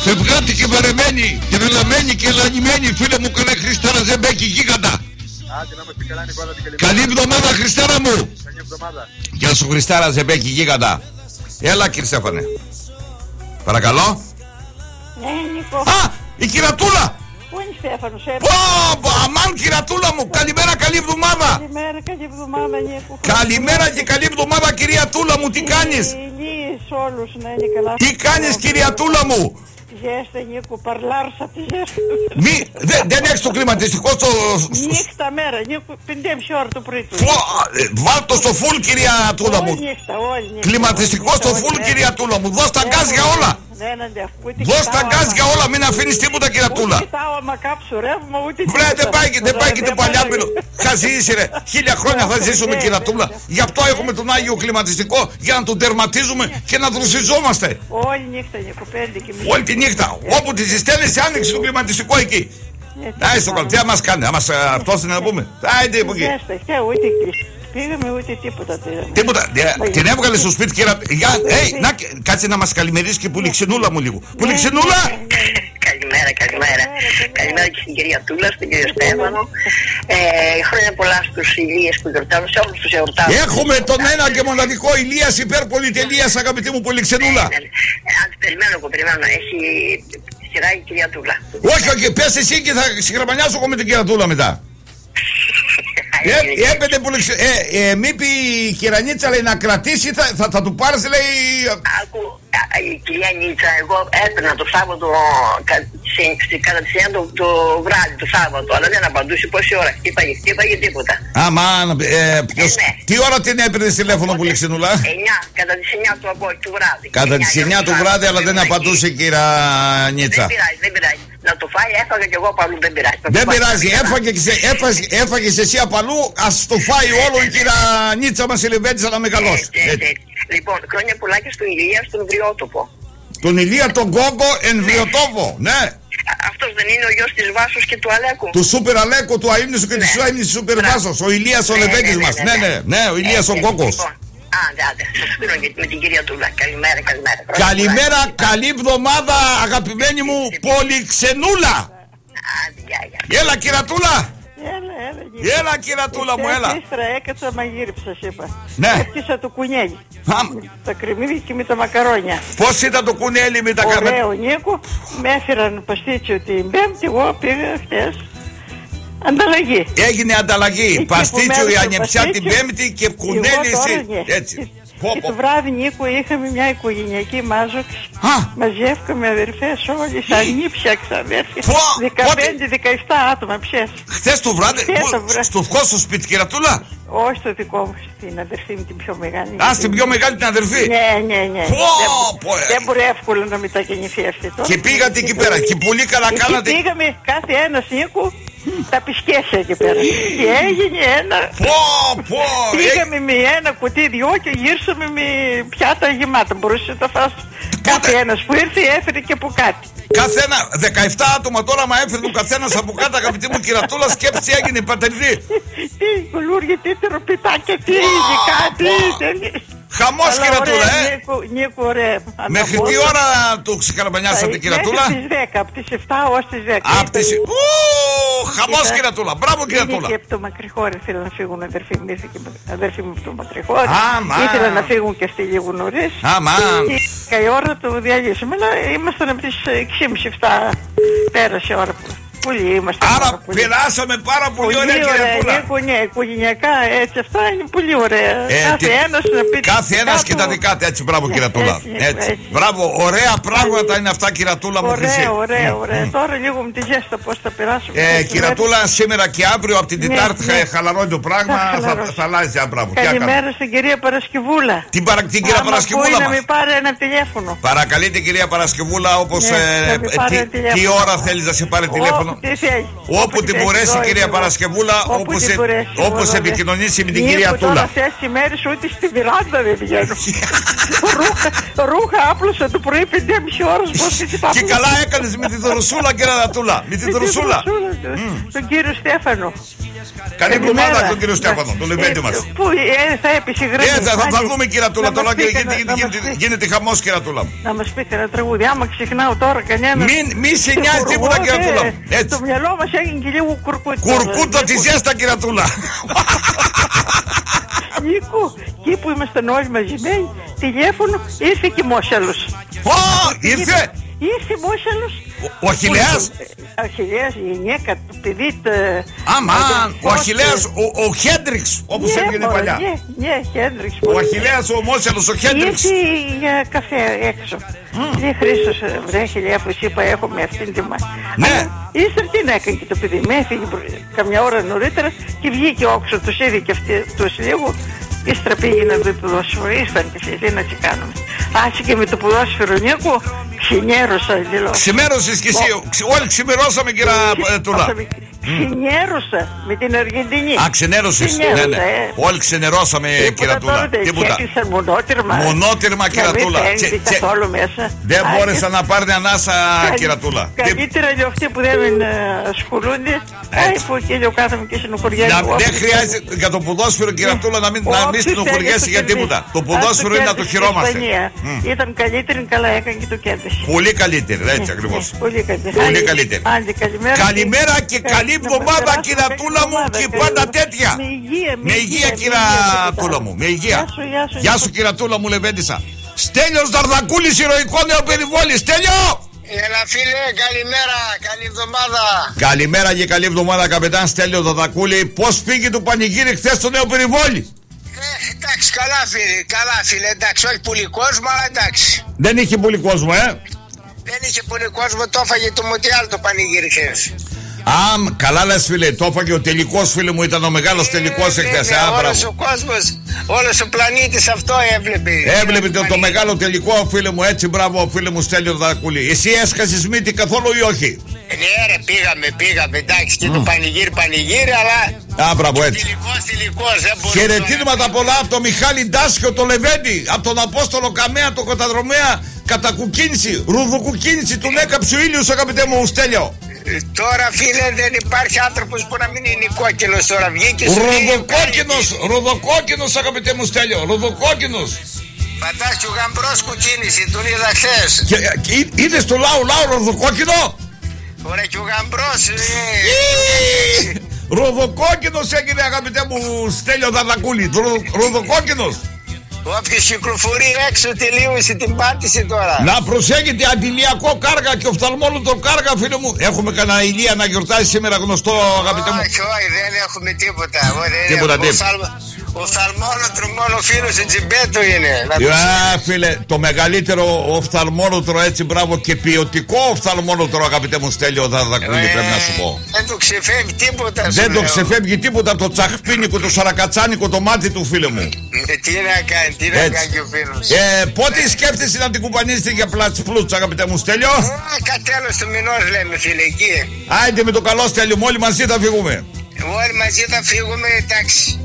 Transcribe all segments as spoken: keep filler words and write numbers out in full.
Φευγάτη και βαρεμένη και βελαμένη και λανημένη, φίλε μου, καλέ Χριστάρα Ζεμπέκη γίγαντα. Άντε να είμαστε καλά, Νικόλα, την καλή. Καλή εβδομάδα, Χριστάρα μου. Καλή εβδομάδα. Γεια σου, Χριστάρα Ζεμπέκη γίγαντα. Έλα, κύριε Στέφανε. Παρακαλώ. Ναι, Νίκο. Α, η κυρατούλα. Πού είναι Στέφανος, ε? Πω, αμάν κυρατούλα μου. Καλημέρα, καλή εβδομάδα. Καλημέρα, καλή εβδομάδα, Νίκο. Καλημέρα και καλή εβδομάδα, κυρία Τούλα μου. Τι κάνεις? Ηλίες όλους να είναι καλά. Τι κάνεις, κυρία Τούλα μου? Ζέστε, Νίκο, παρλάρσα τη ζέστα. Μη, δε, δεν έχεις το κλιματιστικό στο... Νύχτα μέρα, Νίκο, πεντέμιση ώρα το πρωί του. Βάλ' το στο φουλ, κυρία Τούλα μου. Όλη νύχτα, όλη νύχτα. Κλιματιστικό στο φουλ, κυρία Τούλα μου. Δώσ' τα γκάζ για όλα. Δώσ' τα γκάζ για όλα, μην αφήνεις τίποτα, κυρία Τούλα. Ούτε κοιτάω άμα κάψω ρεύμα, ούτε τίποτα. Βρε, δεν πάει και δεν πάει και το παλιάμπελο. Θα ζήσει, ρε. Χίλια χρόνια θα ζήσουμε, κυρία Τούλα. Γι' αυτό έχουμε τον Άγιο κλιματιστικό, για να τον τερματίζουμε και να δροσιζόμαστε. Όλη νύχτα, Νίκο, πέντε και μισή. Όλη τη νύχτα. Όπου τη ζεσταίνεις, άνοιξε το κλιματιστικό εκεί. Άι στο καλό, τι θα μας κάνει, θα μας αυτός να πούμε. Άιντε από εκεί. Πήγαμε ούτε τίποτα. Τίποτα. Την έβγαλε στο σπίτι και να κάτσε να μας καλημερίσει και Πουλιξενούλα μου λίγο. Πουλιξενούλα! Καλημέρα, καλημέρα. Καλημέρα και στην κυρία Τούλα, στον κύριο Στέφανο. Χρόνια πολλά στους Ηλίες που γιορτάζουν, σε όλους τους εορτάζουν. Έχουμε τον ένα και μοναδικό Ηλίας υπερπολιτελείας, αγαπητή μου Πουλιξενούλα. Αν περιμένω εγώ, περιμένω. Έχει σειρά η κυρία Τούλα. Όχι, όχι, πες εσύ και θα συγγραμμανιάσω εγώ με την κυρία Τούλα μετά. Ε, έπαινε που λέξει, ε, ε, μη πει η κυρανίτσα, λέει, να κρατήσει, θα, θα, θα του πάρεις, λέει... Άκου, η κυρία Νίτσα, εγώ έπαιρνα το Σάββατο, κατά τη σειρά το, το βράδυ, το Σάββατο, αλλά δεν απαντούσε πόση ώρα, χτύπαγε, χτύπαγε τίποτα. Αμάν, ε, ποιος, ε, ναι. Τι ώρα την έπαιρνες τηλέφωνο, που λέξει Νουλά? εννιά, κατά τις εννιά του, του βράδυ. Κατά τις εννιά του βράδυ, αλλά δεν απαντούσε η κυρία Νίτσα. Δεν πειράζει, δεν πειράζει. Να το φάει, έφαγα και εγώ απαλού, δεν πειράζει. Δεν πειράζει, έφαγες εσύ απαλού, ας το φάει όλο η κυρία Νίτσα μας ελεβέντησα να μεγαλώσει. Λοιπόν, χρόνια πολλά και στον Ηλία, στον Βριότοπο. Τον Ηλία τον Κόγκο εν Βριοτόπο, ναι. Αυτός δεν είναι ο γιος της Βάσος και του Αλέκου? Του Σούπερ Αλέκου, του Αΐμνησου και της Αΐμνησης Σούπερ Βάσος. Ο Ηλίας ο Λεβέντης μας, ναι, ναι, ναι, ο Ηλίας ο Κόγκος. Άντε, άντε, σας πήρω με την κυρία Τούλα. Καλημέρα, καλημέρα. Καλημέρα, καλή εβδομάδα, αγαπημένη μου Πολυξενούλα. Έλα, κυρατούλα. Έλα, έλα, έλα κυρατούλα μου, έλα. Ύστερα έκατσα μαγείριψα, είπα. Ναι. Έπιασα το κουνέλι. Τα κρεμμύδια και με τα μακαρόνια. Πώς ήταν το κουνέλι με τα καρμέλια? Ωραίο, Νίκο. Με έφεραν παστίτσιο την Πέμπτη, εγώ πήγα χτες. Ανταλλαγή. Έγινε ανταλλαγή. Παστίτσιο η Ανεψιά την Πέμπτη και κουνέλι εσύ. Έτσι. Και το βράδυ, Νίκο, είχαμε μια οικογενειακή μάζοξη. Μαζεύκαμε αδερφές όλοι, σαν νύψια ξαδέρφια. δεκαπέντε δεκαεπτά άτομα πιες. Χθες το βράδυ, στο δικό σου σπίτι, κυρατούλα? Όχι στο δικό μου, στην αδερφή μου την πιο μεγάλη. Α, στην πιο μεγάλη την αδερφή. Ναι, ναι, ναι. Δεν μπορεί εύκολα να μετακινηθεί αυτή τώρα. Και πήγατε εκεί πέρα και πολύ καλά κάνατε. Πήγαμε κάθε ένας, Νίκο, τα πισκέσια εκεί πέρα. Και έγινε ένα. Πω, πω. Πήγαμε με ένα κουτί δυο και γύρισαμε με πιάτα γεμάτα. Μπορούσε να τα φας. Κάθε ένας που ήρθε έφερε και από κάτι. Κάθε ένα, δεκαεπτά άτομα τώρα, μα έφερε ο καθένας από κάτω, αγαπητή μου κυρατούλα, σκέψη έγινε πατεριδί. Τι κουλούρια, τι τεροπιτάκια, τι ειδικά, τι. Χαμός, κυρατούλα, ε! Νίκο, ωραία. Μέχρι τι ώρα του ξεκαραμπανιάσατε, κυρατούλα? Μέχρι τις δέκα, από τις επτά ως τις δέκα. Από τις... Χαμός, κυρατούλα, μπράβο, κυρατούλα. Και από το Μακρυχώρι ήθελαν να φύγουν αδερφοί μου, ήρθε και αδερφοί μου από το Μακρυχώρι. Ήθελαν να φύγουν και στη λίγο νωρίς. Αμάν. Και η ώρα το διαλύσαμε, αλλά ήμασταν από τις έξι και μισή επτά, πέρασε η ώρα που... Πολύ είμαστε. Άρα πολύ. Περάσαμε πάρα πολύ, πολύ ωραία, κυριατούλα. Ναι, οικογενειακά, έτσι, αυτά είναι πολύ ωραία. Ε, κάθε τι... ένας να πει. Κάθε ένας και τα δικά του, έτσι, μπράβο, κυριατούλα. Έτσι, έτσι. έτσι. Μπράβο, ωραία πράγματα είναι αυτά, κυριατούλα μου, χρυσή. Ωραία, ωραία, ωραία. Mm. Τώρα λίγο με τη ζέστα πώς θα περάσουμε. Ε, κυριατούλα, σήμερα και αύριο από την Τετάρτη ναι, ναι. χαλαρώνει το πράγμα, θα, θα, θα αλλάζει, μπράβο. Καλημέρα στην κυρία Παρασκευούλα. Την, παρα, την κυρία Παρασκευούλα μας. Να μην πάρει ένα τηλέφωνο. Παρακαλείτε, κυρία Παρασκευούλα, όπως τι ώρα θέλει να σε πάρει τηλέφωνο. Όπου την μπορέσει, κυρία Παρασκευούλα, όπως επικοινωνήσει με την κυρία Τούλα. Τώρα αυτές τις μέρες ούτε στη βεράντα δεν βγαίνω. Ρούχα άπλωσα το πρωί πέντε και μισή ώρες. Και καλά έκανες με την δροσούλα, κυρία Τούλα. Με την δροσούλα. Τον κύριο Στέφανο. Καλή εβδομάδα τον κύριο Στέφανο, τον Λεβέντη μας. Πού θα έπεισε γρήγορα. Ε, θα τα δούμε κυρατούλα, τώρα γίνεται χαμός κυρατούλα. Να μας πει κανένα τραγούδι, άμα ξεχνάω τώρα κανένα. Μη σε νοιάζει τίποτα κυρατούλα. Το μυαλό μας έγινε και λίγο κουρκούτα. Κουρκούτα τη ζέστα κυρατούλα. Νίκο, εκεί που ήμασταν όλοι μαζεμένοι, τηλέφωνο, ήρθε και Μόσαλος. Ω, ήρθε! Ήρθε Μόσαλος. Ο Αχιλλέας. Ο Αχιλλέας, η γυναίκα, το παιδί. Αμάν, ο Αχιλλέας, ο Χέντριξ, όπως έβγαινε παλιά. Ναι, ναι, Χέντριξ. Ο Αχιλλέας, ο Μόσαλος, ο Χέντριξ. Ήρθε για καφέ έξω. Λέει Χρήστος, βρε Αχιλλέα που εσύ είπα έχουμε αυτήν τη μάχη. Ναι. Ύστερα τι να έκανε και το παιδί, με έφυγε καμιά ώρα νωρίτερα και βγήκε όξο, τους είδε και αυτούς λίγο. Ύστερα πήγε να δει ποδόσφαιρο, ήρθαν και τι να τσι κάνουμε. Άρχισε και με το ποδόσφαιρο Νίκο, ξημέρωσα δηλώ. Ξημέρωσες κι εσύ, όλοι ξημερώσαμε κύριε Τούλα. Ξενέρωσα με την Αργεντινή. Α, ξενέρωσες, ναι, ναι. Όλοι ξενερώσαμε κύριε Τούλα. Τίποτα. Έκλεισαν μονότυρμα. Μονότυρμα κύριε Τούλα. Καθόλου μέσα. Δεν μπόρεσαν να πάρουν ανάσα κύριε Τούλα. Καλύτερα για αυτοί που δεν ασχολούνται. Που και κάθομαι και συνοχωριάζει. Δεν χρειάζεται για το ποδόσφαιρο κύριε Τούλα να μην συνοχωριέσει για τίποτα. Το ποδόσφαιρο είναι να το χειρόμαστε. Ήταν καλύτερη, καλά έκανε και το κέρδισε. Πολύ καλύτερη, έτσι ακριβώς. Πολύ καλύτερη. Καλημέρα και καλή εβδομάδα κυρατούλα μου και πάντα τέτοια. Με υγεία κυρατούλα μου. Με υγεία. Γεια σου κυρατούλα μου Λεβέντισσα. Στέλιος Δαρδακούλης, ηρωικό νεοπεριβόλη. Στέλιο! Έλα φίλε, καλημέρα, καλή εβδομάδα. Καλημέρα και καλή εβδομάδα καπετάν Στέλιο Δαρδακούλη. Πώς πήγε το πανηγύρι χθες στο νεοπεριβόλη? Ε, εντάξει, καλά φίλε, καλά φίλε, εντάξει, όχι πολύ κόσμο, αλλά εντάξει. Δεν είχε πολύ κόσμο, ε? Δεν είχε πολύ κόσμο, το έφαγε το Μοντιάλ το πανηγύρι χθες. Α, καλά λες φίλε, το έφαγε ο τελικός φίλε μου, ήταν ο μεγάλος τελικός εχθές. Όλος ο κόσμος, όλος ο πλανήτης αυτό έβλεπε. Έβλεπε το, το μεγάλο τελικό φίλε μου, έτσι μπράβο φίλε μου Στέλιο Δαρδακούλη. Εσύ έσκασες μύτη καθόλου ή όχι? Ναι ρε, πήγαμε, πήγαμε, εντάξει και mm. το πανηγύρι, πανηγύρι, αλλά... Α, μπράβο, έτσι. Τελικός, τελικός, δεν μπορούμε... Χαιρετίσματα πολλά από τον Μιχάλη Ντάσιο, το Λεβέντη, από τον Απόστολο Καμέα, τον Κοταδρομέα, κατά κουκκίνηση, ρουδοκουκκίνηση, του έκαψε ο ήλιος αγαπητέ μου Στέλιο. Τώρα φίλε δεν υπάρχει άνθρωπος που να μην είναι κόκκινος τώρα, βγήκε σου Ροδοκόκκινος, ροδοκόκκινος αγαπητέ μου Στέλιο, ροδοκόκκινος. Φαντάσου γαμπρός κουκκίνηση, τον είδα χθες. Και, και είδες το λαού λαού ροδοκόκκινο? Ωραία και ο γαμπρός ε... Ροδοκόκκινος έγινε αγαπητέ μου Στέλιο Δαρδακούλη, ροδοκόκκινος. Όποιος κυκλοφορεί έξω τελείωσε την πάτηση τώρα. Να προσέχετε, αντιλιακό κάργα και οφθαλμόλουτο κάργα φίλε μου. Έχουμε κανένα ηλία να γιορτάσει σήμερα γνωστό αγαπητέ μου? Όχι, όχι, δεν έχουμε τίποτα. Τίποτα, τίποτα. Ο οφθαλμόλουτρο μόνο φίλος Ετζιμπέτο είναι. Α, φίλε, το μεγαλύτερο οφθαλμόλουτρο έτσι μπράβο και ποιοτικό οφθαλμόλουτρο αγαπητέ μου Στέλιο Δαρδακούλη ε, πρέπει να σου πω. Δεν το ξεφεύγει τίποτα. Δεν το ξεφεύγει τίποτα το τσαχπίνικο, το σαρακατσάνικο το μάτι του φίλε μου. Ε, τι να κάνει, τι να κάνει και ο φίλος. Ε, πότε σκέφτεσαι να την κουπανίσετε για πλάτς πλούτς αγαπητέ μου Στέλιο? Ε, κατέλος του μηνός λέμε φίλε εκεί. Άιντε με το καλό Στέλιο μου, όλοι μαζί θα φύγουμε. Όλοι μαζί θα φύγουμε, εντάξει.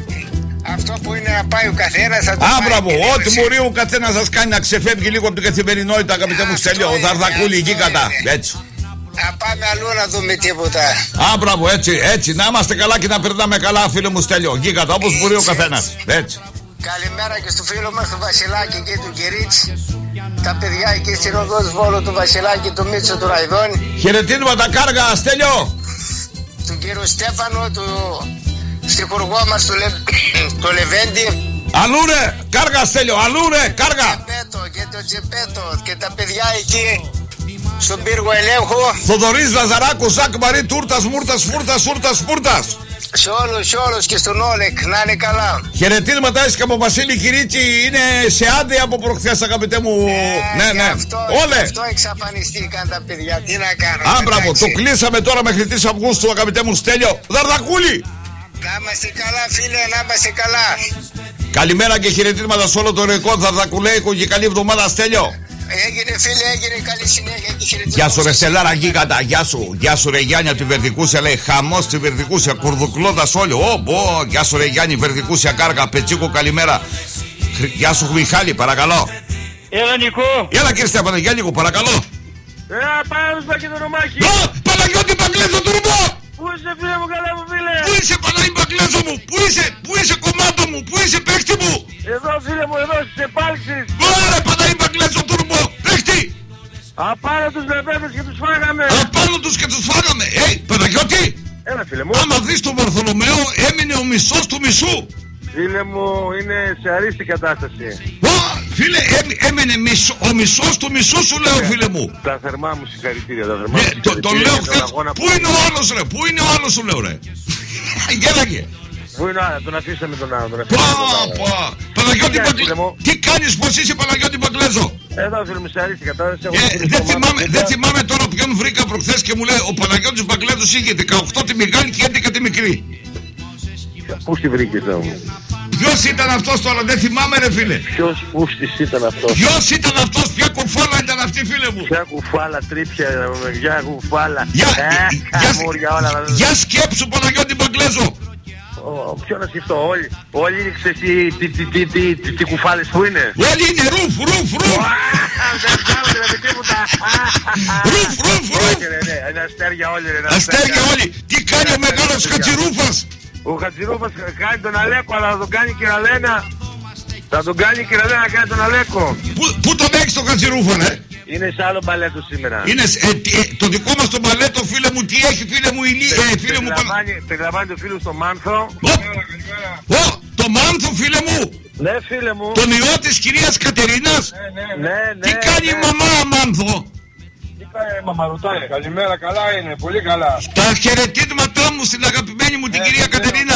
Αυτό που είναι να πάει ο καθένας θα το Α, πάει. μπράβο, ό,τι μπορεί ο καθένας σας κάνει να ξεφεύγει λίγο από την καθημερινότητα αγαπητέ μου Στέλιο. Ο Δαρδακούλη εκεί κατά, έτσι. Να πάμε αλλού να δούμε τίποτα. Α, μπράβο, έτσι, έτσι. Να είμαστε καλά και να περνάμε καλά, φίλε μου Στέλιο. Γίγαντα, όπως μπορεί ο καθένας. Έτσι. Καλημέρα και στο φίλο μας του Βασιλάκη και του Κυρίτσι. Τα παιδιά εκεί στην οδός Βόλου του Βασιλάκη, του Μίτσο του Ραϊδόνη. Χαιρετίσματα κάργα, Στέλιο. Του κύριου Στέφανο, του στιχουργό μας του, Λε... του Λεβέντη. Αλλού ρε, κάργα Στέλιο, αλλού ρε, κάργα. Τζεπέτο, και το Τζεπέτο και τα παιδιά εκεί στον πύργο ελέγχου. Θοδωρής Λαζαράκου, Ζακ Μαρί, Τούρτας, Μούρτας, Φούρτας, Φούρτας, Φούρτας. Σε όλους, σε όλους και στον Όλεκ, να είναι καλά. Χαιρετίσματα έσαι από Βασίλη Κυρίτσι, είναι σε άδεια από προχθές αγαπητέ μου. Ε, ναι, ναι, αυτό, όλε. Αυτό εξαφανιστήκαν τα παιδιά, τι να κάνω. Α, μπράβο, το κλείσαμε τώρα μέχρι τρεις Αυγούστου αγαπητέ μου Στέλιο. Δαρδακούλη. Να είμαστε καλά φίλε, να είμαστε καλά. Καλημέρα και χαιρετίσματα σε όλο το ρεκόρ Δαρδακουλέικο και καλή εβδομάδα Στέλιο. Έγινε φίλε, έγινε καλή συνέχεια και χαιρετίσματα. Γεια σου ρε Στελάρα γίγαντα, γεια σου. Γεια σου ρε Γιάννια τη Βερδικούσια, λέει χαμός τη Βερδικούσια, κουρδουκλώντας όλοι. Ω, μπο, γεια σου ρε Γιάννη Βερδικούσια κάργα, Πετσίκο καλημέρα. Γεια σου Μιχάλη, παρακαλώ. Έλα Νικό. Έλα κύριε Στέφανε, για λίγο παρακαλώ. Ε, πάμε στο Πακετονομάκι. Ω, Παναγιώτη Παγκλέζο του Ρουμπό. Πού είσαι φίλε μου, καλά μου φίλε? Πού είσαι Παναγί Μπαγκλέζο μου? Πού είσαι, πού είσαι κομμάτο μου? Πού είσαι παίχτη μου? Εδώ φίλε μου, εδώ στις επάλξεις. Ωραία Παναγί Μπαγκλέζο τουρμπο, παίχτη. Απάνω τους λεβέντες και τους φάγαμε. Απάνω τους και τους φάγαμε. Ε, Παναγιώτη. Έλα φίλε μου. Άμα δεις τον Βαρθολομαίο, έμεινε ο μισός του μισού. Φίλε μου, είναι σε αρίστη κατάσταση. Ω, φίλε, έμει- έμεινε μισό, ο μισός του μισού σου λέω φίλε μου. Τα θερμά μου συγχαρητήρια, τα θερμά Ναι, μου το, το συγχαρητήρια λέω για τον χθες. αγώνα Πού είναι ο άλλος ρε, πού είναι ο άλλος σου λέω ρε. Γέλαγε. Πού είναι ο άλλος, τον αφήσαμε τον άλλο. Τον Πω, αφήσαμε τον άλλο. πω. Παναγιώτη Τι κάνεις, Μπαγκλέ- φίλε μου? Τι κάνεις, πως είσαι Παναγιώτη Μπαγκλέζο? Εδώ φίλε μου, σε αρίστη κατάσταση. έχω Ε, στείλει δεν στο θυμάμαι, μάτι δεν δίπλα. θυμάμαι τώρα ποιον βρήκα προχθές και μου λέει ο Παναγιώτης Μπαγκλέζος είχε δεκαοκτώ τη μεγάλη και έντεκα τη μικρή. Πού στη βρήκες εδώ μου? Ποιος ήταν αυτός τώρα, δεν θυμάμαι ρε φίλε. Ποιος πούστης ήταν αυτός? Ποιος ήταν αυτός, ποια κουφάλα ήταν αυτή φίλε μου. Ποια κουφάλα, τρίπια, ποια κουφάλα. Για, Ε, για, καμούρια όλα. για σκέψου Παναγιώτη Μπαγκλέζο. Ω, ποιο να σκεφτώ, όλοι, όλοι είναι ξέρεις τι, τι, τι, τι, τι, τι, τι κουφάλες που είναι. Όλοι είναι ρουφ, ρουφ, ρουφ. Α, δεν κάνουν ρε με τίποτα. Ρουφ, ρουφ, ρουφ. Όχι, ρε, ναι, είναι αστέρια όλοι ρε. είναι Αστέρια όλοι. Τι κάνει ο μεγάλος Χατζηρούφας. Ο Χατζηρούφας κάνει τον Αλέκο, αλλά θα τον κάνει και η Ραλένα. Θα τον κάνει και η Ραλένα να κάνει τον Αλέκο. Πού, πού τον έχεις τον Χατζηρούφα ρε. Είναι σε άλλο μπαλέτο σήμερα. Είναι, σ- ε, τι- ε, το δικό μας το μπαλέτο φίλε μου τι έχει φίλε μου η Λί- ε, φίλε μου. Πα- Περιλαμβάνει- Περιλαμβάνει το φίλο στο Μάνθο. Ω, ω, το Μάνθο φίλε μου. Ναι φίλε μου. Τον ιό της κυρίας Κατερίνας. Ναι, ναι. Τι κάνει η ναι. μαμά Μάνθο. Τι κάνει η μαμά, ρωτάει. Καλημέρα, καλά είναι, πολύ καλά. Τα χαιρετίσματά μου στην αγαπημένη μου την κυρία Κατερίνα.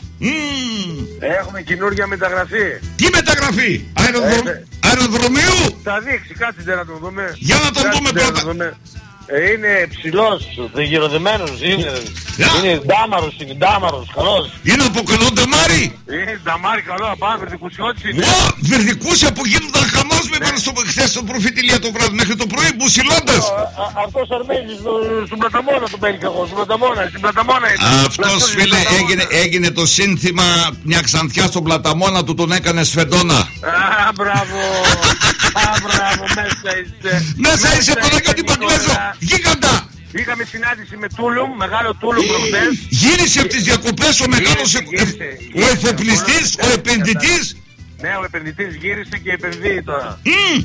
Μμμ. Έχουμε καινούργια μεταγραφή. Τι μεταγραφή, αεροδρο... Ε, αεροδρομίου. Θα δείξει, κάτσε να τον δούμε. Για να τον Κάτσε δούμε να πρώτα. τον δούμε. Ε, είναι ψηλός, γυροδεμένος, είναι, Για. είναι ντάμαρος, είναι ντάμαρος, καλός. Είναι από καλό νταμάρι. Είναι νταμάρι καλό, απάνω, βερδικουσιώτης είναι. Ω, βερδικούσια που γίνονταν χαμός με πάνω στο χθες στο προφητηλία το βράδυ μέχρι το πρωί μπουσιλώντας. Α, α, Αυτός Αρμένης στο- στον Πλαταμόνα τον παίρνει και εγώ, στον Πλαταμόνα, στην Πλαταμόνα είναι. Αυτός Πλατώνει στην φίλε Πλαταμόνα. έγινε, έγινε το σύνθημα μια ξανθιά στον πλαταμόνα του τον έκανε σφεντόνα. Α, μπράβο. Α, μπράβο, μέσα είσαι. Μέσα είσαι Παναγιώτη Μπαγκλέζο, Νικόλα. γίγαντα. Είχαμε συνάντηση με Τούλουμ, μεγάλο Τούλουμ προχθές. Γύρισε από τις διακοπές ο μεγάλος Γύρισε, ε- γύρισε, ε- ο γύρισε. εφοπλιστής, ο επενδυτής. Ναι, ο επενδυτής γύρισε και επενδύει τώρα. Μμμ.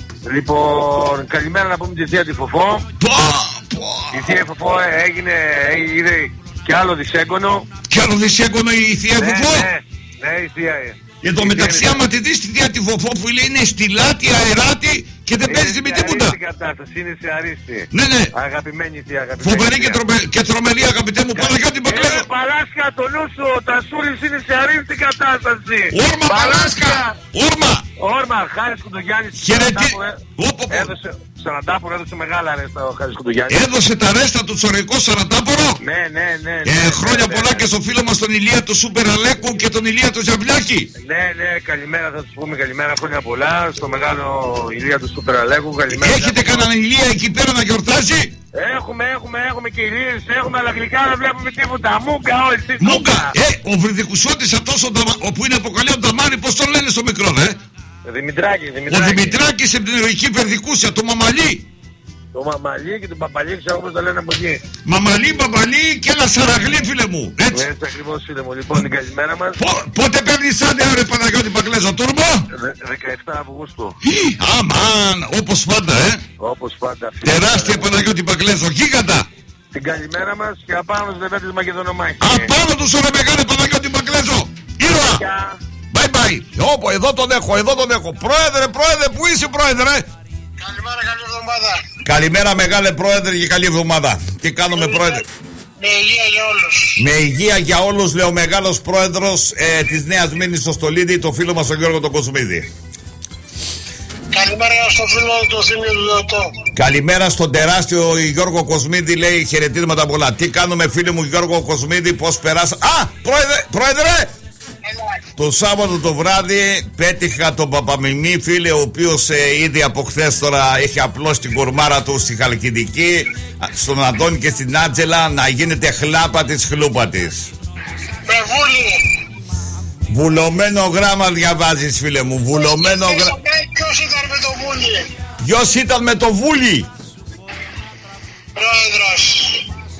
Λοιπόν, καλημέρα να πούμε τη θεία τη Φοφό. Πω, πω. Η θεία Φοφό έγινε, ε, είδε και άλλο δυσέγγωνο. Κι άλλο δυσέγγωνο η θεία Ναι, Φοφό. ναι, ναι, η θεία. Εν τω η μεταξύ θεία άμα τη δεις τη θεία τη Φοφό που λέει είναι στυλάτη, αεράτη και δεν είναι παίζει με σε τίποτα. αρίστη κατάσταση, είναι σε αρίστη. Ναι, ναι. Αγαπημένη θεία, αγαπημένη. Φοβερή και, θεία. τρομε- και τρομερή αγαπητέ μου Παναγιώτη Ε, Μπαγκλέζο. Παλάσκα, το νου σου, ο Τασούλης είναι σε αρίστη κατάσταση. Όρμα Παλάσκα. Όρμα. Όρμα, Χάρης Κουντογιάννης. Χαιρετί. Σαραντάπο, ε, Όπο, πω. Έδωσε, Σαραντάπορο έδωσε μεγάλα αρέστα ο Χάρης Κουντογιάννης. Έδωσε τα ρέστα του τσορικό Σαραντάπορο. Ναι, ναι, ναι. Ε, ναι, χρόνια ναι, πολλά ναι. και στο φίλο μας τον Ηλία του Σούπερ Αλέκου και τον Ηλία του Ζαβλιάκη. Ναι, ναι, καλημέρα, θα τους πούμε καλημέρα, χρόνια πολλά. Στο μεγάλο Ηλία του Σούπερ Αλέκου, καλημέρα. Έχετε κανέναν Ηλία εκεί πέρα να γιορτάζει. Έχουμε, έχουμε, έχουμε και ηλίες, έχουμε, αλλά γλυκά δεν βλέπουμε τίποτα. Μούγκα όλοι, τι Μούγκα. Ε, ο Βρυδικουσιώτης αυτός ο Νταμα- ο που είναι αποκαλεί ο Νταμάρη, πώς τον λένε στο μικρό, ε. Δημητράκη, Ο Δημητράκη. Δημητράκης από την ερωική Βερδικούσια, το Μαμαλί. Το Μαμαλί και το Παπαλί, ξέρω όπως τα λένε από εκεί. Μαμαλί, Μπαμπαλί και ένα σαραγλί, φίλε μου. Έτσι. Έτσι ακριβώς φίλε μου, λοιπόν, την καλημέρα μας. Πο- Πότε παίρνεις άντε, ρε Παναγιώτη Μπαγκλέζο, τούρμπο. Δε- δεκαεφτά Αυγούστου. Αμάν, όπως πάντα, ε. Όπως πάντα. φίλε. Τεράστια Παναγιώτη Μπαγκλέζο, γίγαντα. Την καλημέρα μας και απάνω στους Λεβέντες Μακεδονομάχη. Απάνω του ρε μεγάλη Παναγιώτη Μπαγκλέζο. Ήρωα. Γεια. Bye bye. Όπο, εδώ τον έχω, εδώ τον έχω. Πρόεδρε, πρόεδρε, πού είσαι πρόεδρε. Καλημέρα, καλή εβδομάδα. Καλημέρα μεγάλε πρόεδρε και καλή εβδομάδα. Τι κάνουμε πρόεδρε. Με υγεία για όλους. Με υγεία για όλους, λέει ο μεγάλος πρόεδρος ε, της Νέας Μήνης στο Στολίδι, το φίλο μας τον Γιώργο τον Κοσμίδη. Καλημέρα στο φίλο του Θήμιου του Δωτό. Καλημέρα στον τεράστιο Γιώργο Κοσμίδη, λέει χαιρετίσματα πολλά. Τι κάνουμε φίλε μου Γιώργο Κοσμίδη, πώς περάσα. Α, πρόεδρε, πρόεδρε. Το Σάββατο το βράδυ πέτυχα τον Παπαμιμή, φίλε, ο οποίος ε, ήδη από χθες τώρα έχει απλώσει την κορμάρα του στη Χαλκιδική, στον Αντώνη και στην Άτζελα, να γίνεται χλάπα της χλούπα της. Με βούλη. Βουλωμένο γράμμα διαβάζεις, φίλε μου, βουλωμένο γράμμα. Ποιος ήταν με το βούλη? Ποιος ήταν με το βούλι? Πρόεδρος.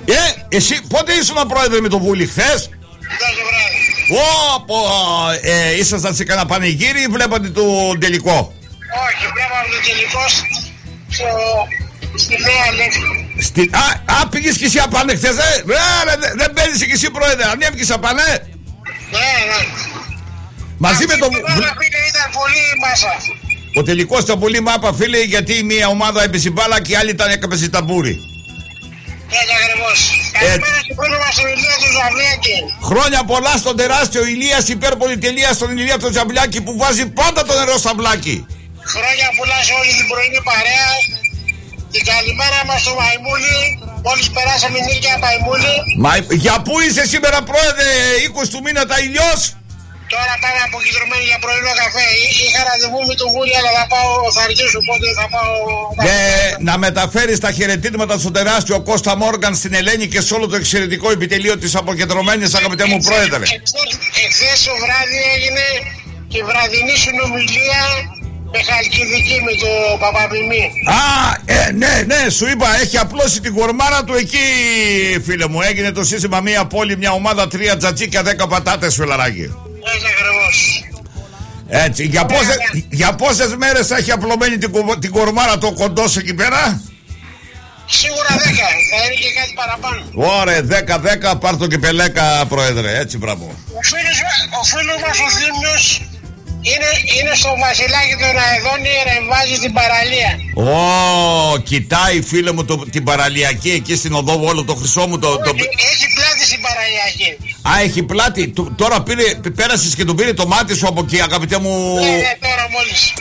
Ε, εσύ πότε ήσουν πρόεδρε με το Βούλη, χθες? Κάθε βράδυ. Ω, ε, ήσασταν σε κανένα πανηγύρι ή βλέπατε το τελικό? Όχι, βλέπαμε το τελικό στο... στη Νέα Αλέξη. Στη... Α, α, πήγες και εσύ απάνε χθες, ε? Ρε, δεν δε παίζεις και εσύ πρόεδρε, ανέβηκες απάνε? Ναι, ναι. Μαζί με το... Φίλε, ήταν πολύ μάσα. Ο τελικός ήταν πολύ μάπα, φίλε, γιατί η μία ομάδα έπαιζε μπάλα και η άλλη ήταν έκαπε ταμπούρι. Έτσι ακριβώς. Καλημέρα στην φίλη μας τον Ηλία του Ζαβλιάκη. Χρόνια πολλά στον τεράστιο Ηλίας, υπέρπολη τελεία στον Ηλία του Ζαβλιάκη που βάζει πάντα το νερό στα μπλάκι. Χρόνια πολλά σε όλη την πρωινή παρέα. Την καλημέρα μας στο Μαϊμούλη. Μόλις περάσαμε νίκια Μαϊμούλη. Μα για πού είσαι σήμερα πρόεδρε, είκοσι του μήνα τα ηλιός? Τώρα πάμε αποκεντρωμένοι για πρωινό καφέ. Είχα ραντεβού με τον Βούλη, αλλά θα πάω, θα αργήσω, οπότε θα πάω... Ναι, να μεταφέρεις τα χαιρετίσματα στο τεράστιο Κώστα Μόργαν, στην Ελένη και σε όλο το εξαιρετικό επιτελείο της αποκεντρωμένης, αγαπητέ μου πρόεδρε. Εχθές το βράδυ έγινε και βραδινή συνομιλία με Χαλκιδική με το Παπαπημί. Α, ε, ναι, ναι, σου είπα, έχει απλώσει την κορμάρα του εκεί, φίλε μου. Έγινε το σύστημα μία πόλη, μια ομάδα, τρία τζατζίκια, δέκα πατάτες, φιλαράκι. Έτσι ακριβώς. Έτσι, για πόσες, για πόσες μέρες έχει απλωμένη την, την κορμάρα το κοντός εκεί πέρα? Σίγουρα δέκα, θα είναι και κάτι παραπάνω. Ωραία, δέκα δέκα, πάρ' το και πελέκα, πρόεδρε, έτσι, μπράβο. Ο φίλος, ο φίλος μας ο Θήμιος είναι, είναι στο Βασιλάκι του Ναεδόνη, ρεμβάζει την παραλία. Ω, κοιτάει, φίλε μου, το, την παραλιακή εκεί στην οδό Βόλου, το χρυσό μου το... Όχι, το... έχει πλάτη στην παραλιακή. Α, έχει πλάτη. Του, τώρα πήρε, πέρασες και του πήρε το μάτι σου από εκεί, αγαπητέ μου. Ναι, ναι, τώρα μόλις.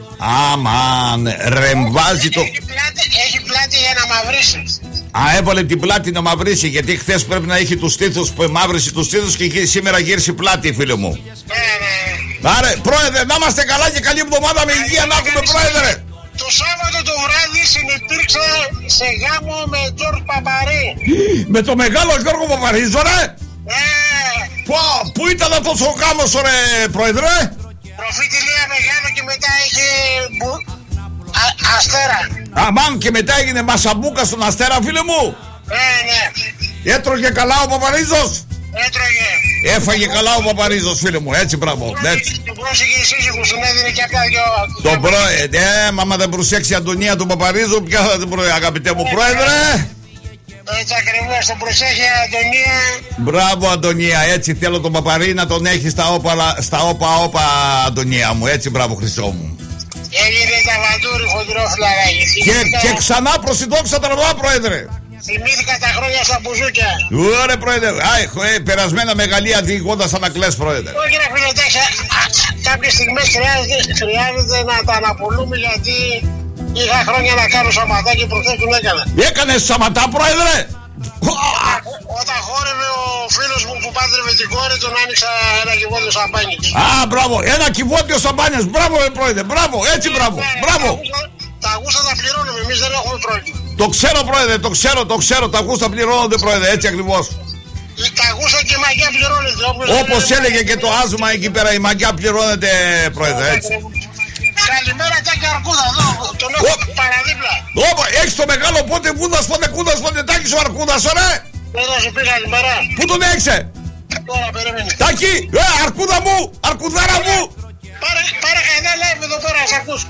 Αμάν, ρεμβάζει το... Έχει πλάτη, έχει πλάτη για να μαυρίσει. Α, έβαλε την πλάτη να μαυρίσει, γιατί χθες πρέπει να έχει τους στήθους που μαύρησε τους στήθους και σήμερα γύρισε πλάτη, φίλε μου. Ναι, ναι. Άρα, πρόεδρε, να είμαστε καλά και καλή εβδομάδα με υγεία να έχουμε, πρόεδρε. Το Σάββατο το βράδυ συνυπήρξα σε γάμο με Γιώργο Παπαρή. Με το μεγάλο Γιώργο Παπαρίζο, ρε. Ε, Πω, πού ήταν αυτός ο γάμος, ρε, πρόεδρε? προφήτη Λία Μεγάλο και μετά είχε μπου... Α, Αστέρα. Αμάν, και μετά έγινε μασαμπούκα στον Αστέρα, φίλε μου. Ναι, ναι. Έτρωγε καλά ο Παπαρίζος. Έτρωγε. Έφαγε καλά ο Παπαρίζος, φίλε μου, έτσι, μπράβο. Έτσι. Τον πρόσεχε η σύζυγος, τον έδινε και αυτά δυο. Τον πρόεδρε, ε, μα δεν προσέξει η Αντωνία του Παπαρίζου, ποια θα την πρόεδρε, αγαπητέ μου πρόεδρε. Έτσι ακριβώς, τον προσέχει η Αντωνία. Μπράβο, Αντωνία, έτσι θέλω τον Παπαρί να τον έχει στα όπα, στα όπα, όπα, Αντωνία μου, έτσι, μπράβο, Χρυσό μου. Έγινε τα βαντούρι χοντρό φλαράκι. Και, και ξανά προσυντόξα τραβά, πρόεδρε. Θυμήθηκα τα χρόνια στα μπουζούκια. Ωραία, πρόεδρε. Α, έχω ε, περασμένα μεγαλεία διηγώντας ανακλές, πρόεδρε. Όχι, ρε φίλε, εντάξει, κάποιες στιγμές χρειάζεται, χρειάζεται να τα αναπολούμε γιατί είχα χρόνια να κάνω σαματάκι προχθές που έκανα. Έκανες σαματά, πρόεδρε. Όταν χόρευε ο φίλος μου που πάντρευε την κόρη, τον άνοιξα ένα κυβότιο σαμπάνιες. Α, μπράβο, ένα κυβότιο σαμπάνιες. Μπράβο, ε, πρόεδρε, μπράβο, έτσι, μπράβο, μπράβο. Τα γούστα τα πληρώνουμε, εμείς δεν έχουμε πρόβλημα. Το ξέρω, πρόεδρε, το ξέρω, το ξέρω. Τα γούστα πληρώνονται, πρόεδρε, έτσι ακριβώς. Τα γούστα και η μαγιά πληρώνεται. Όπως έλεγε και το άσμα εκεί πέρα, η μαγιά πληρώνεται, πρόεδρε, έτσι. Καλημέρα, Τάκη Αρκούδα, εδώ, τον έχω παραδίπλα. Όπα, έχεις το μεγάλο πότε βούδας, πότε κούδας, πότε Τάκης ο Αρκούδας, ωραία. Δεν θα σου πει καλημέρα. Πού τον έξε? Τώρα περίμενε. Τάκη, ε, Αρκούδα μου, Αρκουδάρα μου. Πάρε, πάρε κανένα live εδώ πέρα, ας ακούς.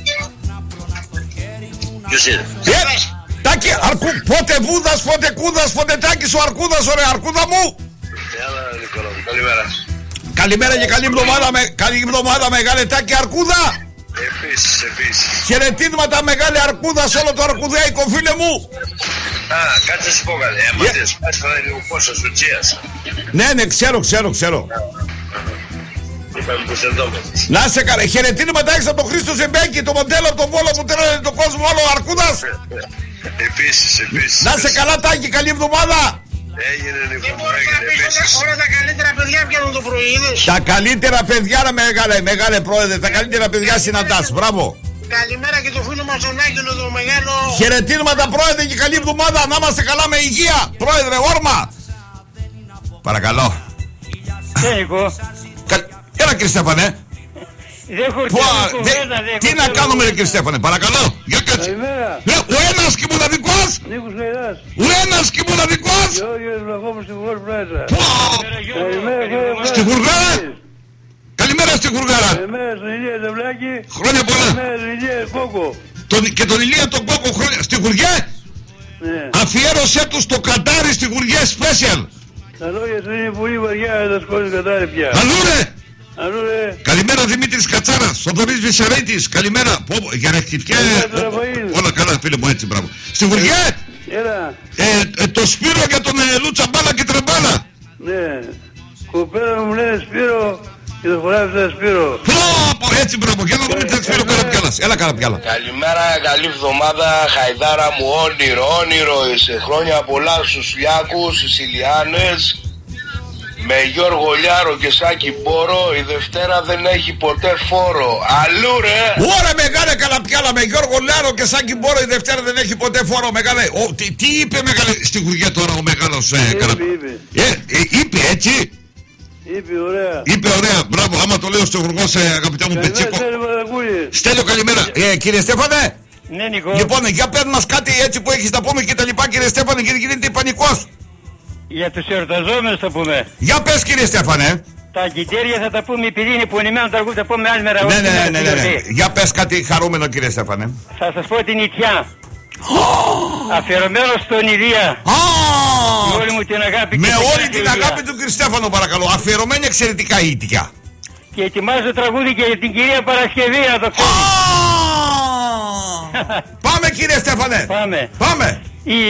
Ποιος είναι? Ε, Τάκη, αρκου... πότε βούδας, πότε κούδας, πότε Τάκης ο Αρκούδας, ωραία, Αρκούδα μου. Έλα, Νικόλα μου, καλημέρα. Καλημέρα και καλή εβδομάδα, με... καλή εβδομάδα, μεγάλε Τάκη Αρκούδα. Επίσης, επίσης. Χαιρετίσματα, μεγάλη Αρκούδα, σε όλο το αρκουδέικο, φίλε μου. Α, κάτσε να σου πω κάτι. Ε, Μάτιας, πας θα είναι λίγο πόσο σου τσίας. Ναι, ναι, ξέρω, ξέρω, ξέρω. Είπαμε που σε δω. Να σε καλά, χαιρετίσματα έχεις από τον Χρήστο Ζεμπέκη, το μοντέλο από τον Βόλο που τρώνε τον κόσμο όλο ο Αρκούδας. Επίσης, επίσης. Να σε καλά, Τάκη, καλή εβδομάδα. Έγινε Δεν λοιπόν, μπορείς να έγινε πεις επίσης. όλα τα καλύτερα παιδιά πιάνουν το πρωί, είδες. Τα καλύτερα παιδιά, ρε μεγάλε, μεγάλε πρόεδρε, τα καλύτερα παιδιά συναντάς, μπράβο. Καλημέρα και το φίλο μας τον Άγγελο, το μεγάλο. Χαιρετίσματα, πρόεδρε, και καλή εβδομάδα. Να είμαστε καλά με υγεία, πρόεδρε, όρμα. Παρακαλώ. Νίκο. Κα... Έλα, κύριε Στέφανε. Δεν χορτάζω κουβέντα, τι να κάνουμε, ρε κύριε Στέφανε, παρακαλώ. Για κάτσε. Καλημέρα. Ναι, ο ένας και μοναδικός. Νίκος Λεϊδάς. ένας. Ουένας και μοναδικός. Γιώργος Βλαχόπουλος στη Βουλγάρα. Καλημέρα. Στη Βουλγάρα. Καλημέρα στη Βουλγάρα. Καλημέρα στον Ηλία Ζευλάκη. Χρόνια πολλά. Καλημέρα στον Ηλία Κόκο. Τον, και τον Ηλία τον Κόκο χρόνια. Στη Γουργέ. Ναι. Αφιέρωσέ του στο Κατάρι στη Γουργέ special. Τα λόγια σου είναι πολύ βαριά, δεν τα σκόνει Κατάρι πια. Αλλού ρε. Αλλού ρε. Καλημέρα Δημήτρης Κατσάρας, Θοδωρής Βυσσαρίτης, καλημέρα. Πω, πω, για ρεχτυπιέ. Όλα καλά φίλε μου, έτσι μπράβο. Στη Βουργέ. Έλα. Ε, ε, το Σπύρο για τον ε, Λούτσα Μπάλα και Τρεμπάλα. Ναι. Κοπέλα μου λένε Σπύρο και το χωράει σαν Σπύρο. Πω, πω, έτσι μπράβο. Για να δούμε τι Σπύρο Καραπιάλας. Έλα Καραπιάλα. Καλημέρα, καλή εβδομάδα, Χαϊδάρα μου, όνειρο, όνειρο, είσαι χρόνια πολλά στους Λιάκους, στις Ηλιάνες. Με Γιώργο Λιάρο και Σάκη Μπόρο, η Δευτέρα δεν έχει ποτέ φόρο. Αλλού ρε! Ωραία μεγάλε Καραπιάλα, με Γιώργο Λιάρο και Σάκη Μπόρο, η Δευτέρα δεν έχει ποτέ φόρο μεγάλε. Ο, τι, τι είπε μεγάλε στη Γουργέ τώρα ο μεγάλος ε, Καραπιάλα. Ε, ε, είπε έτσι. Είπε ωραία. Είπε ωραία, μπράβο, άμα το λέω στο Γουργός ε, αγαπητέ μου Πετσίκο. Στέλιο καλημέρα. Ε, κύριε Στέφανε. Ναι Νικό. Λοιπόν, για πες μας κάτι έτσι που έχεις να πούμε και τα λοιπά κύριε Στέφανε, γιατί γίνεται πανικός. Για τους εορταζόμενους θα πούμε. Για πες κύριε Στέφανε. Τα κυτέρια θα τα πούμε επειδή είναι πονημένο τραγούδι, θα πούμε άλλη μέρα. Ναι, ναι, ναι, ναι, ναι. Για πες κάτι χαρούμενο κύριε Στέφανε. Θα σας πω την Ιτιά. Αφιερωμένο στον Ηλία. Με όλη μου την αγάπη. Με όλη την αγάπη του κύριε Στέφανο παρακαλώ. Αφιερωμένη εξαιρετικά η Ιτιά. Και ετοιμάζω τραγούδι και για την κυρία Παρασκευή να το ξέρει. Πάμε κύριε Στέφανε. Πάμε. Πάμε.